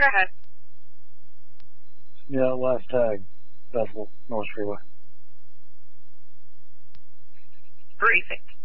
Go ahead. Yeah, last tag. Bethel, North Freeway. Perfect.